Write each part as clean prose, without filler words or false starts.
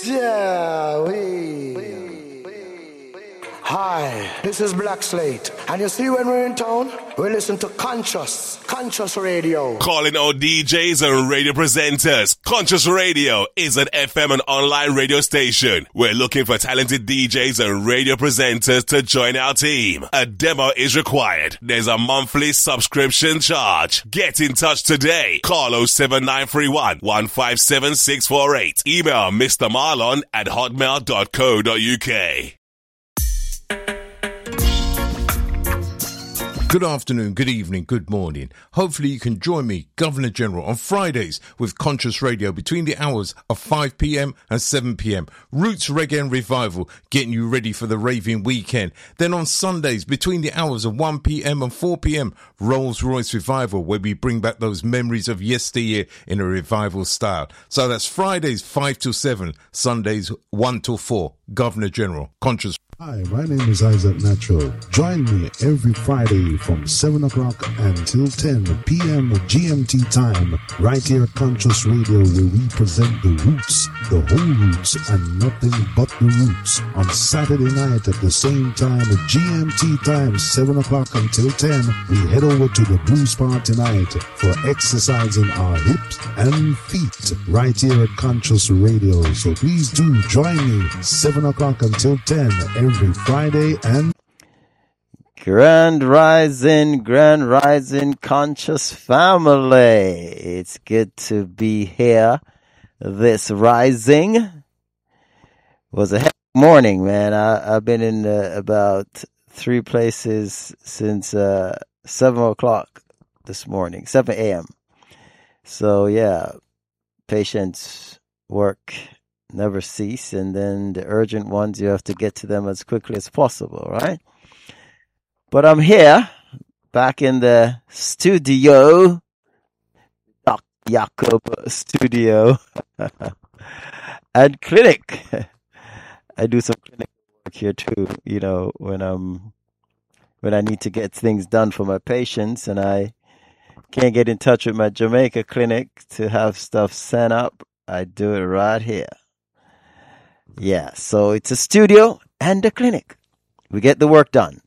Yeah, Hi, this is Black Slate. And you see when we're in town, we listen to Conscious Radio. Calling all DJs and radio presenters. Conscious Radio is an FM and online radio station. We're looking for talented DJs and radio presenters to join our team. A demo is required. There's a monthly subscription charge. Get in touch today. Call 07931 157 648. Email Mr. Marlon at hotmail.co.uk. Good afternoon, good evening, good morning. Hopefully you can join me, Governor General, on Fridays with Conscious Radio between the hours of 5 p.m. and 7 p.m. Roots Reggae and Revival, getting you ready for the raving weekend. Then on Sundays between the hours of 1 p.m. and 4 p.m. Rolls Royce Revival, where we bring back those memories of yesteryear in a revival style. So that's Fridays 5 till 7, Sundays 1 till 4. Governor General, Conscious. Hi, my name is Isaac Natural. Join me every Friday from 7 o'clock until 10 p.m. GMT time, right here at Conscious Radio, where we present the roots, the whole roots, and nothing but the roots. On Saturday night at the same time, GMT time, 7 o'clock until 10, we head over to the Blues Bar tonight for exercising our hips and feet, right here at Conscious Radio. So please do join me, 7 o'clock until 10, every Friday. And Grand Rising, Conscious family. It's good to be here this rising. It was a hectic morning, man. I've been in about 3 places since 7 o'clock this morning, 7 a.m. So, yeah, patients work never cease, and then the urgent ones, you have to get to them as quickly as possible, right? But I'm here, back in the studio, Doc Jacob studio, and clinic. I do some clinic work here too, you know, when I need to get things done for my patients, and I can't get in touch with my Jamaica clinic to have stuff sent up, I do it right here. Yeah, so it's a studio and a clinic. We get the work done.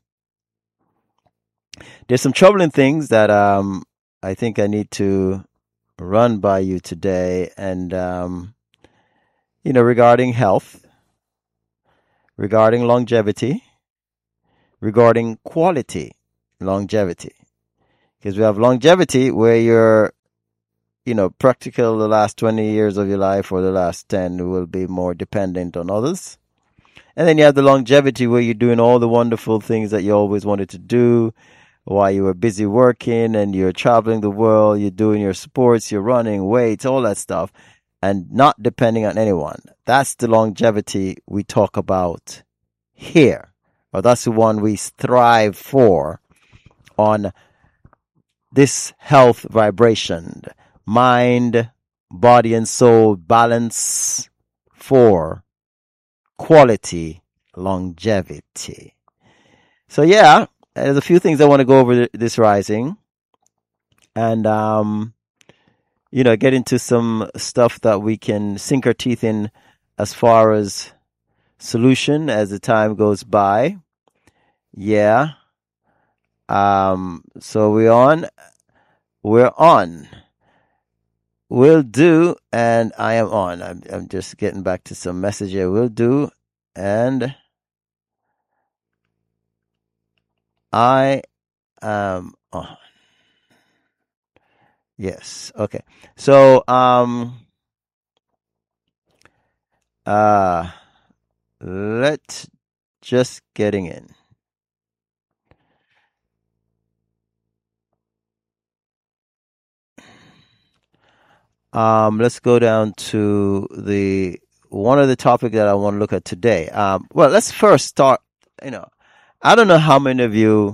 There's some troubling things that I think I need to run by you today, and regarding health, regarding longevity, regarding quality longevity. Because we have longevity where you're practical the last 20 years of your life, or the last 10 will be more dependent on others. And then you have the longevity where you're doing all the wonderful things that you always wanted to do while you were busy working, and you're traveling the world, you're doing your sports, you're running, weights, all that stuff, and not depending on anyone. That's the longevity we talk about here, or that's the one we strive for on this health vibration. Mind, body, and soul balance for quality longevity. So yeah, there's a few things I want to go over this rising, and get into some stuff that we can sink our teeth in as far as solution as the time goes by. Yeah. So we're on. Will do, and I am on. I'm just getting back to some message here. Will do, and I am on. Yes. Okay. So let's just getting in. Let's go down to one of the topic that I want to look at today. Well, let's first start, I don't know how many of you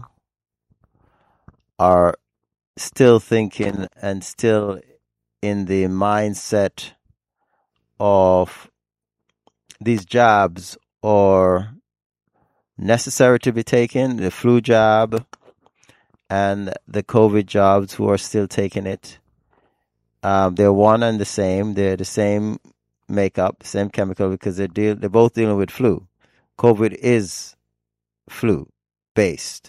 are still thinking and still in the mindset of these jabs are necessary to be taken, the flu jab and the COVID jabs, who are still taking it. They're one and the same. They're the same makeup, same chemical, because they're both dealing with flu. COVID is flu based.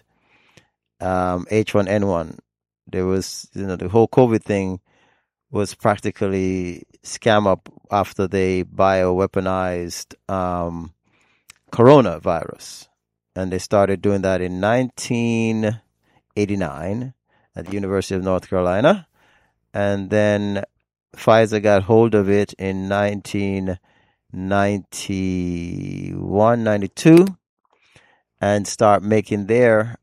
H1N1. There was, the whole COVID thing was practically scam up after they bioweaponized coronavirus. And they started doing that in 1989 at the University of North Carolina. And then Pfizer got hold of it in 1991, 92, and start making their,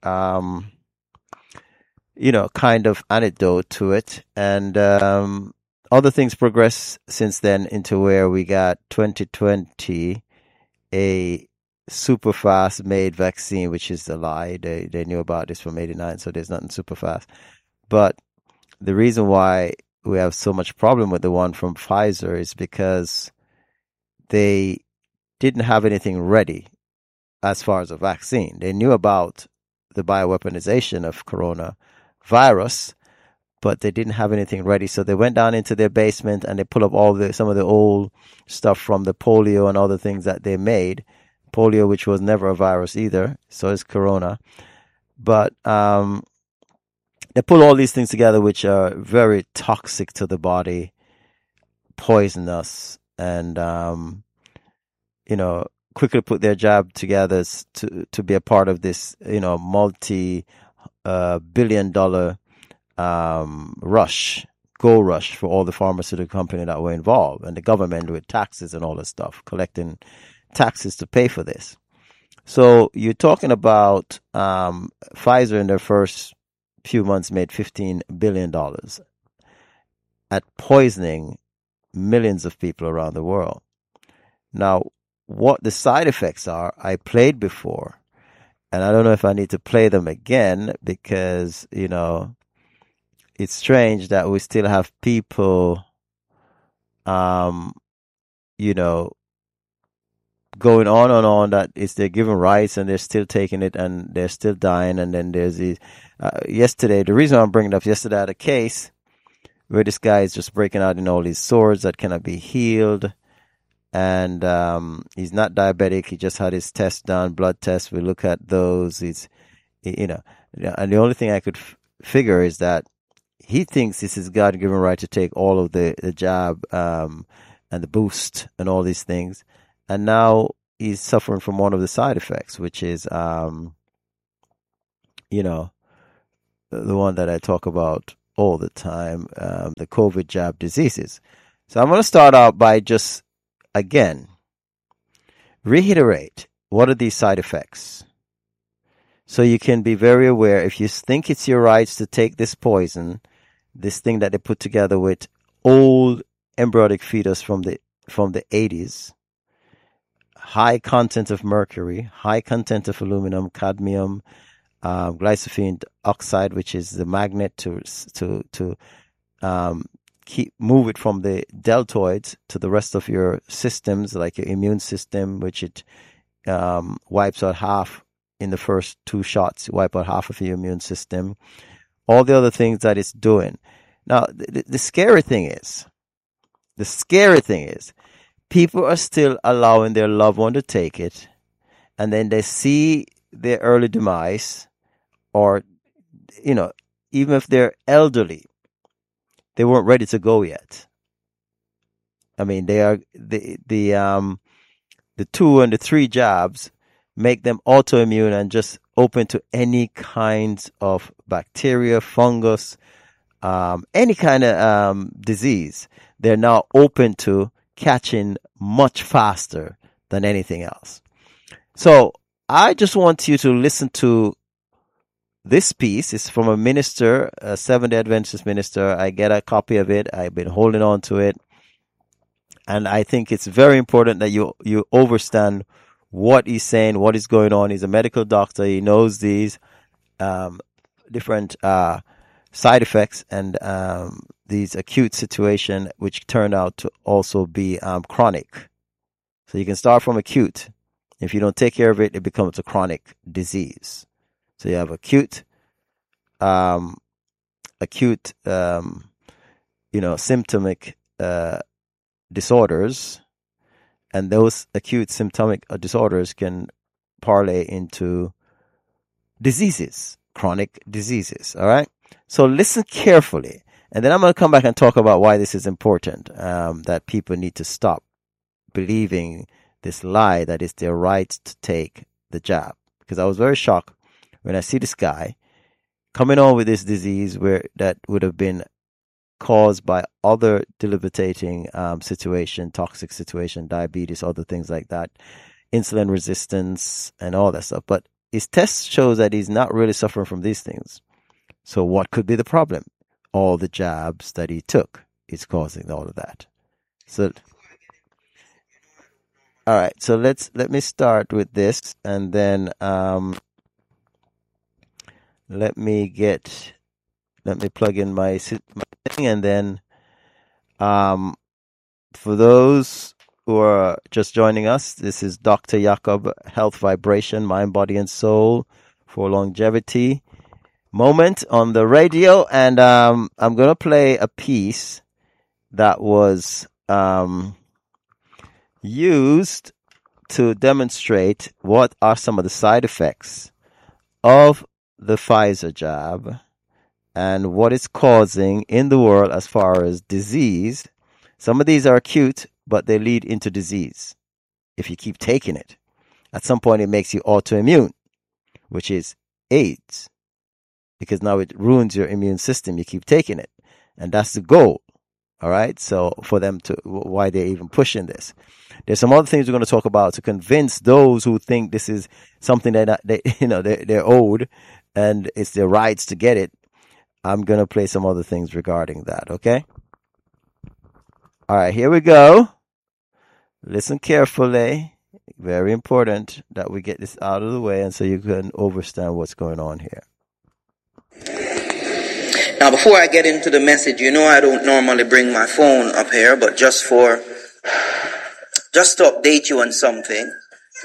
kind of antidote to it. And other things progress since then into where we got 2020, a super fast made vaccine, which is a lie. They knew about this from 89, so there's nothing super fast. But the reason why we have so much problem with the one from Pfizer is because they didn't have anything ready as far as a vaccine. They knew about the bioweaponization of coronavirus, but they didn't have anything ready. So they went down into their basement and they pulled up some of the old stuff from the polio and other things that they made. Polio, which was never a virus either, so is corona. But they pull all these things together, which are very toxic to the body, poisonous, and quickly put their jab together to be a part of this, multi-billion-dollar gold rush for all the pharmaceutical companies that were involved, and the government with taxes and all this stuff, collecting taxes to pay for this. So you're talking about Pfizer in their first few months made $15 billion at poisoning millions of people around the world. Now, what the side effects are, I played before, and I don't know if I need to play them again because, it's strange that we still have people, going on and on that they're given rights and they're still taking it and they're still dying. And then there's these, yesterday, the reason I'm bringing it up, yesterday I had a case where this guy is just breaking out in all these sores that cannot be healed. And he's not diabetic. He just had his test done, blood test. We look at those. And the only thing I could figure is that he thinks this is God-given right to take all of the jab and the boost and all these things. And now he's suffering from one of the side effects, which is, the one that I talk about all the time, the COVID jab diseases. So I'm going to start out by just, again, reiterate what are these side effects. So you can be very aware if you think it's your rights to take this poison, this thing that they put together with old embryonic fetus from the 80s, high content of mercury, high content of aluminum, cadmium, glyphosate oxide, which is the magnet to move it from the deltoids to the rest of your systems, like your immune system, which it wipes out half in the first 2 shots, wipe out half of your immune system. All the other things that it's doing. Now, the scary thing is, people are still allowing their loved one to take it, and then they see their early demise, or, even if they're elderly, they weren't ready to go yet. I mean, they are the 2 and the 3 jabs make them autoimmune and just open to any kinds of bacteria, fungus, any kind of disease. They're now open to catching much faster than anything else. So I just want you to listen to this piece. It's from a minister, a Seventh-day Adventist minister. I get a copy of it. I've been holding on to it. And I think it's very important that you understand what he's saying, what is going on. He's a medical doctor. He knows these different side effects and these acute situation, which turned out to also be chronic. So you can start from acute. If you don't take care of it, it becomes a chronic disease. So you have acute, symptomatic disorders, And those acute symptomatic disorders can parlay into diseases, chronic diseases. All right. So listen carefully. And then I'm going to come back and talk about why this is important, that people need to stop believing this lie that it's their right to take the jab. Because I was very shocked when I see this guy coming on with this disease that would have been caused by other debilitating situation, toxic situation, diabetes, other things like that, insulin resistance and all that stuff. But his test shows that he's not really suffering from these things. So what could be the problem? All the jabs that he took is causing all of that. So, all right. So let me start with this, and then let me plug in my thing, and then for those who are just joining us, this is Dr. Jakob, Health Vibration, Mind, Body, and Soul for Longevity moment on the radio, and I'm going to play a piece that was used to demonstrate what are some of the side effects of the Pfizer jab and what it's causing in the world as far as disease. Some of these are acute, but they lead into disease if you keep taking it. At some point, it makes you autoimmune, which is AIDS, because now it ruins your immune system. You keep taking it, and that's the goal. All right. So for them why they're even pushing this. There's some other things we're going to talk about to convince those who think this is something that they're owed and it's their rights to get it. I'm going to play some other things regarding that. Okay. All right, here we go. Listen carefully. Very important that we get this out of the way, and so you can understand what's going on here. Now, before I get into the message, I don't normally bring my phone up here, but just to update you on something.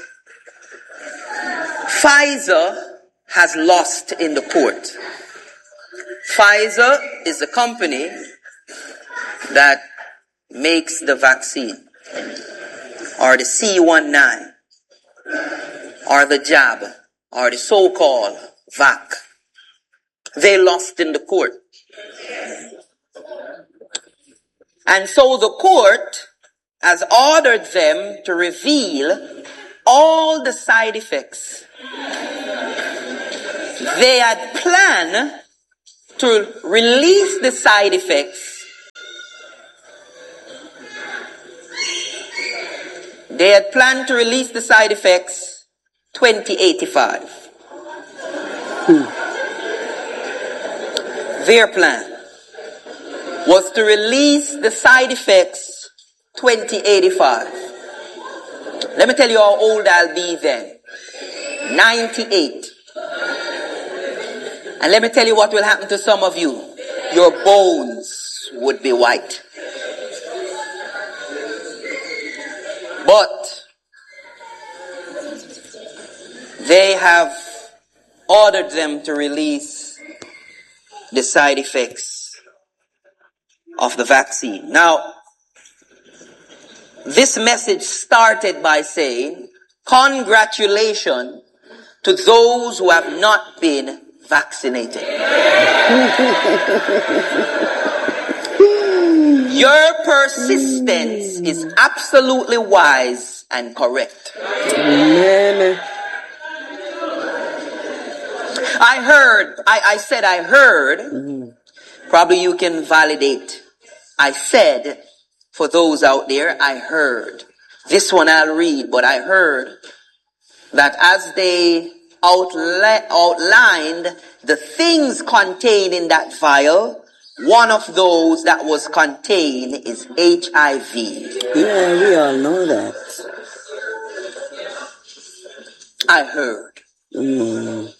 Pfizer has lost in the court. Pfizer is the company that makes the vaccine, or the C19, or the jab, or the so-called vac. They lost in the court. And so the court has ordered them to reveal all the side effects. They had planned to release the side effects. They had planned to release the side effects 2085. Their plan was to release the side effects 2085. Let me tell you how old I'll be then. 98. And let me tell you what will happen to some of you. Your bones would be white. But they have ordered them to release the side effects of the vaccine. Now, this message started by saying, congratulations to those who have not been vaccinated. Your persistence is absolutely wise and correct. Amen. I said I heard. Mm-hmm. Probably you can validate. I said, for those out there, I heard. This one I'll read, but I heard that as they outlined the things contained in that vial, one of those that was contained is HIV. Yeah, we all know that. I heard. Mm.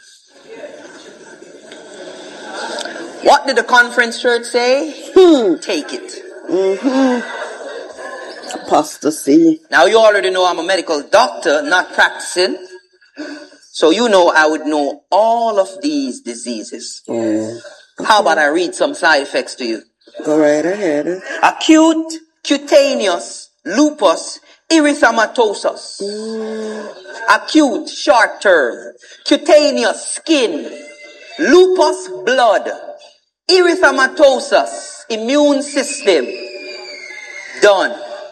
What did the conference church say? Take it. Mm-hmm. Apostasy. Now you already know I'm a medical doctor, not practicing. So you know I would know all of these diseases. Mm. How about I read some side effects to you? Go right ahead. Acute cutaneous lupus erythematosus, acute short-term, cutaneous skin, lupus blood, erythematosus, immune system, done.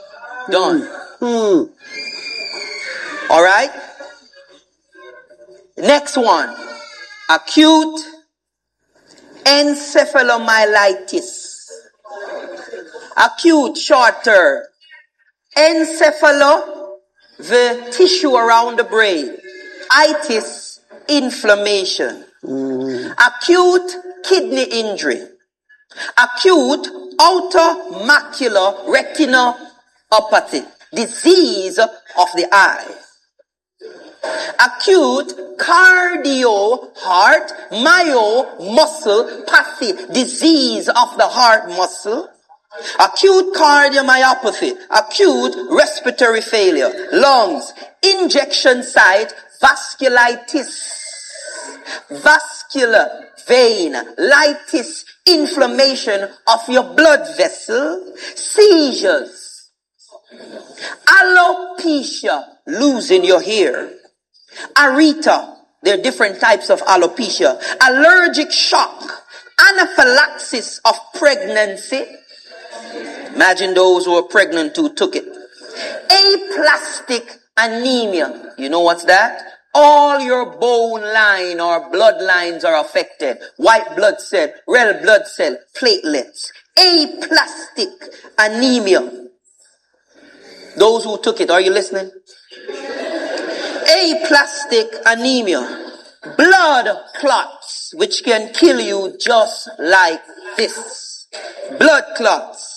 All right. Next one, acute encephalomyelitis, acute short-term, encephalo, the tissue around the brain, itis, inflammation, acute kidney injury, acute outer macular retinopathy, disease of the eye, acute cardio heart myomyopathy, disease of the heart muscle, acute cardiomyopathy, acute respiratory failure, lungs, injection site vasculitis, vascular vein, litis, inflammation of your blood vessel, seizures, alopecia, losing your hair, areta, there are different types of alopecia, allergic shock, anaphylaxis of pregnancy. Imagine those who are pregnant who took it. Aplastic anemia. You know what's that? All your bone line or blood lines are affected. White blood cell, red blood cell, platelets. Aplastic anemia. Those who took it, are you listening? Aplastic anemia. Blood clots, which can kill you just like this. Blood clots.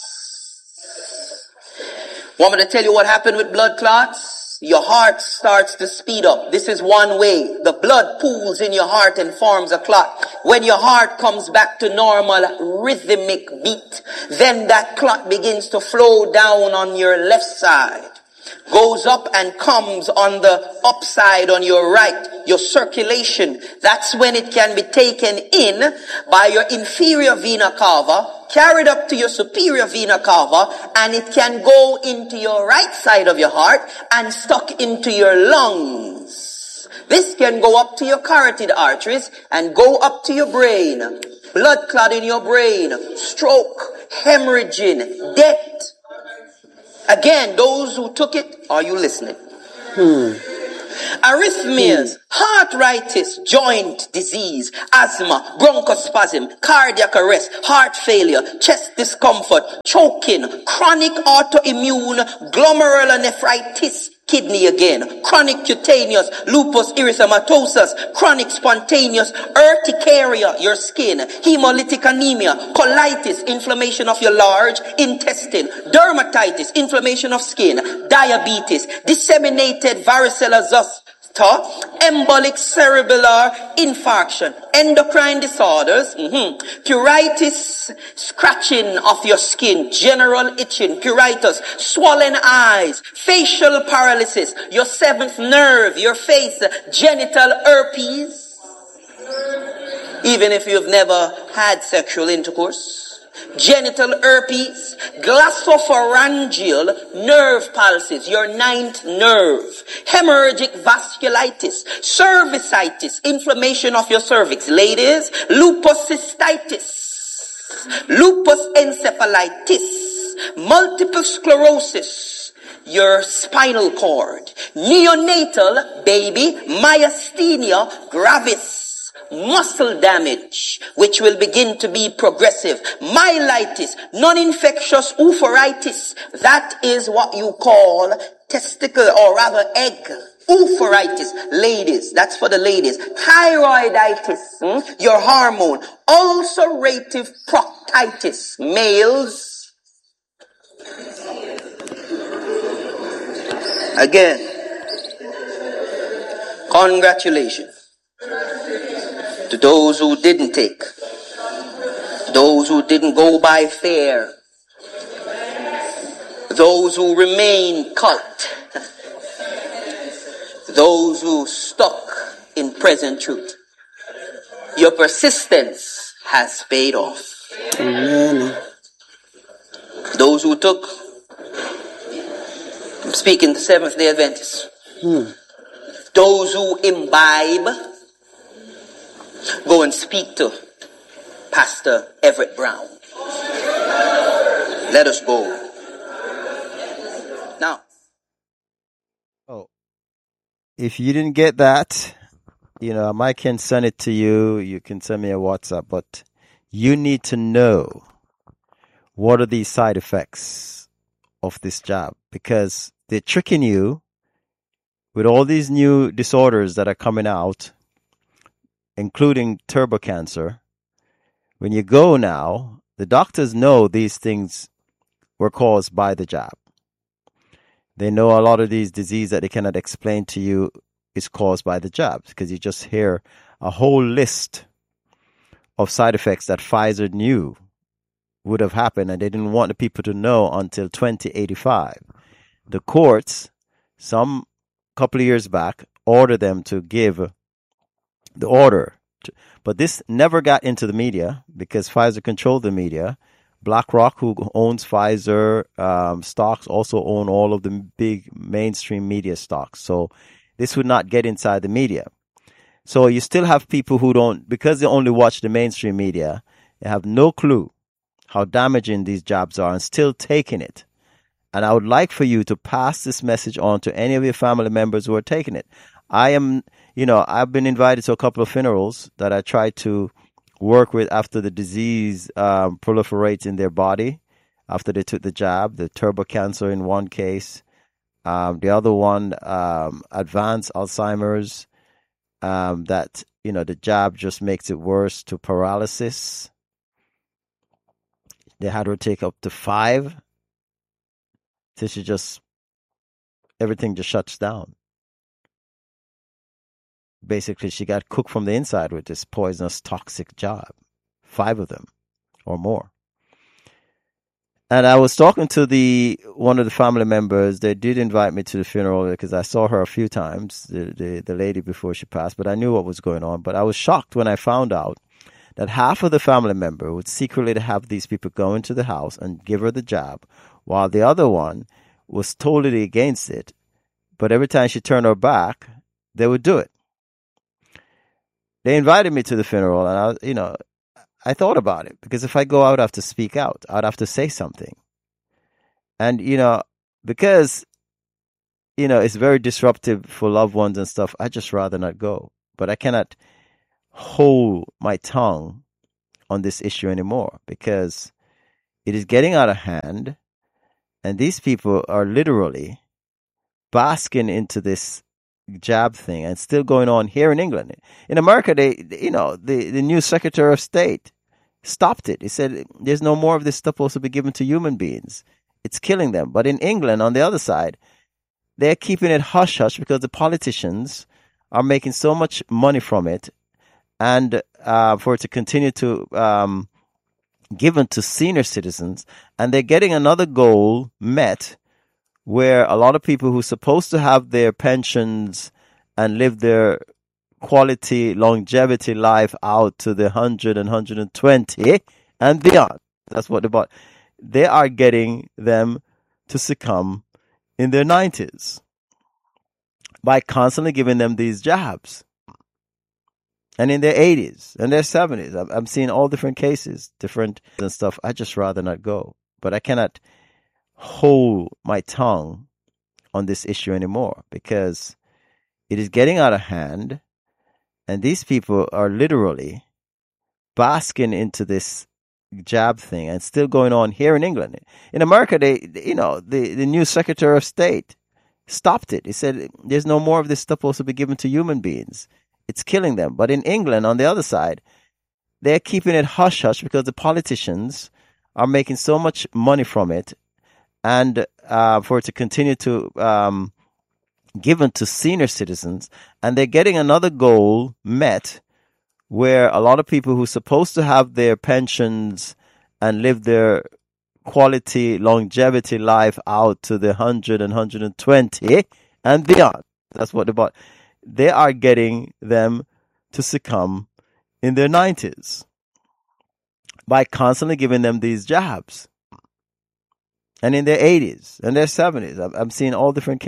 Want me to tell you what happened with blood clots? Your heart starts to speed up. This is one way. The blood pools in your heart and forms a clot. When your heart comes back to normal rhythmic beat, then that clot begins to flow down on your left side. Goes up and comes on the upside on your right, your circulation. That's when it can be taken in by your inferior vena cava, carried up to your superior vena cava, and it can go into your right side of your heart and stuck into your lungs. This can go up to your carotid arteries and go up to your brain. Blood clot in your brain, stroke, hemorrhaging, death. Again, those who took it, are you listening? Arrhythmias, heartritis, joint disease, asthma, bronchospasm, cardiac arrest, heart failure, chest discomfort, choking, chronic autoimmune glomerulonephritis, kidney again, chronic cutaneous lupus erythematosus, chronic spontaneous urticaria, your skin, hemolytic anemia, colitis, inflammation of your large intestine, dermatitis, inflammation of skin, diabetes, disseminated varicella zoster, embolic cerebellar infarction, endocrine disorders, pruritus, scratching of your skin, general itching, pruritus, swollen eyes, facial paralysis, your seventh nerve, your face, genital herpes, even if you've never had sexual intercourse. Genital herpes, glossopharyngeal nerve pulses, your ninth nerve, hemorrhagic vasculitis, cervicitis, inflammation of your cervix, ladies, lupus cystitis, lupus encephalitis, multiple sclerosis, your spinal cord, neonatal baby myasthenia gravis, muscle damage, which will begin to be progressive, myelitis, non-infectious oophorytis, that is what you call testicle, or rather egg, oophorytis, ladies, that's for the ladies, thyroiditis, your hormone, ulcerative proctitis, males, again, congratulations to those who didn't take, those who didn't go by fair, those who remain cult, those who stuck in present truth. Your persistence has paid off. Amen. Those who took, I'm speaking to Seventh-day Adventists. Those who imbibe, go and speak to Pastor Everett Brown. Let us go. Now, if you didn't get that, I can send it to you. You can send me a WhatsApp, but you need to know what are these side effects of this jab, because they're tricking you with all these new disorders that are coming out, including turbo cancer. When you go now, the doctors know these things were caused by the jab. They know a lot of these diseases that they cannot explain to you is caused by the jabs, because you just hear a whole list of side effects that Pfizer knew would have happened, and they didn't want the people to know until 2085. The courts, some couple of years back, ordered them to give the order. But this never got into the media because Pfizer controlled the media. BlackRock, who owns Pfizer stocks, also own all of the big mainstream media stocks. So this would not get inside the media. So you still have people who don't, because they only watch the mainstream media, they have no clue how damaging these jabs are and still taking it. And I would like for you to pass this message on to any of your family members who are taking it. I've been invited to a couple of funerals that I try to work with after the disease proliferates in their body, after they took the jab, the turbo cancer in one case, the other one, advanced Alzheimer's, that, the jab just makes it worse to paralysis. They had her take up to 5 till everything just shuts down. Basically, she got cooked from the inside with this poisonous, toxic jab. 5 of them or more. And I was talking to one of the family members. They did invite me to the funeral because I saw her a few times, the lady before she passed, but I knew what was going on. But I was shocked when I found out that half of the family member would secretly have these people go into the house and give her the jab, while the other one was totally against it. But every time she turned her back, they would do it. They invited me to the funeral, and I thought about it, because if I go out, I have to speak out. I'd have to say something. And, because, it's very disruptive for loved ones and stuff, I just rather not go. But I cannot hold my tongue on this issue anymore, because it is getting out of hand, and these people are literally basking into this jab thing, and still going on here in England. In America, the new Secretary of State stopped it. He said there's no more of this stuff supposed to be given to human beings. It's killing them. But in England, on the other side, they're keeping it hush-hush because the politicians are making so much money from it, and for it to continue to given to senior citizens, and they're getting another goal met, where a lot of people who are supposed to have their pensions and live their quality longevity life out to the 100 and 120 and beyond. That's what they are getting them to succumb in their 90s by constantly giving them these jabs. And in their 80s and their 70s. I'm seeing all different cases, different and stuff. I just rather not go. But I cannot hold my tongue on this issue anymore, because it is getting out of hand, and these people are literally basking into this jab thing, and still going on here in England. In America, the new Secretary of State stopped it. He said there's no more of this stuff supposed to be given to human beings. It's killing them. But in England, on the other side, they're keeping it hush-hush because the politicians are making so much money from it, and for it to continue to given to senior citizens, and they're getting another goal met, where a lot of people who are supposed to have their pensions and live their quality longevity life out to the 100 and 120 and beyond. That's what they are getting them to succumb in their 90s by constantly giving them these jabs. and in their 80s and their 70s. I'm seeing all different